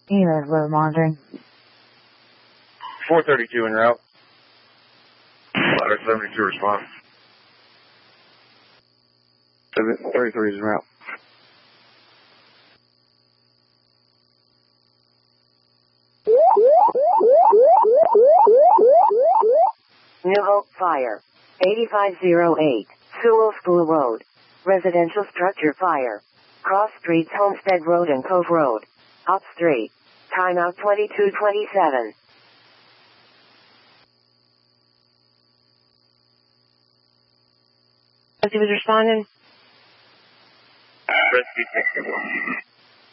EMS load monitoring. 432 en route. Ladder 72 response. 33 is en route. New Hope Fire. 8508. Sewell School Road. Residential structure fire. Cross Streets, Homestead Road and Cove Road. Ops 3. Timeout 2227. He was responding. Rescue.